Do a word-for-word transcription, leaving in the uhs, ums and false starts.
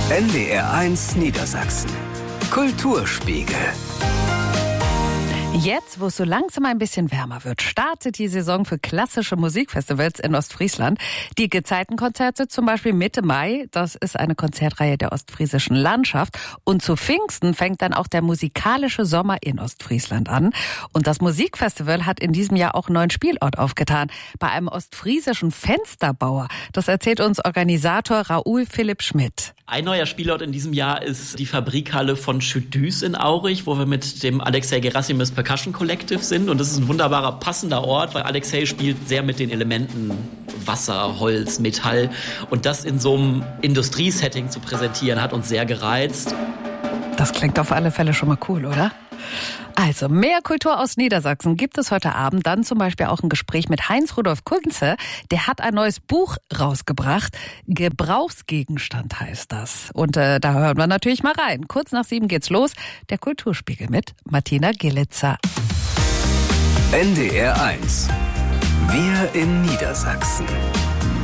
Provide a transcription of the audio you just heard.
N D R eins Niedersachsen. Kulturspiegel. Jetzt, wo es so langsam ein bisschen wärmer wird, startet die Saison für klassische Musikfestivals in Ostfriesland. Die Gezeitenkonzerte zum Beispiel Mitte Mai, das ist eine Konzertreihe der ostfriesischen Landschaft. Und zu Pfingsten fängt dann auch der musikalische Sommer in Ostfriesland an. Und das Musikfestival hat in diesem Jahr auch einen neuen Spielort aufgetan, bei einem ostfriesischen Fensterbauer. Das erzählt uns Organisator Raoul Philipp Schmidt. Ein neuer Spielort in diesem Jahr ist die Fabrikhalle von Schütüs in Aurich, wo wir mit dem Alexei Gerasimus Percussion Collective sind. Und das ist ein wunderbarer, passender Ort, weil Alexei spielt sehr mit den Elementen Wasser, Holz, Metall. Und das in so einem Industriesetting zu präsentieren, hat uns sehr gereizt. Das klingt auf alle Fälle schon mal cool, oder? Also, mehr Kultur aus Niedersachsen gibt es heute Abend. Dann zum Beispiel auch ein Gespräch mit Heinz-Rudolf Kunze. Der hat ein neues Buch rausgebracht. Gebrauchsgegenstand heißt das. Und äh, da hören wir natürlich mal rein. Kurz nach sieben geht's los. Der Kulturspiegel mit Martina Gillitzer. N D R eins. Wir in Niedersachsen.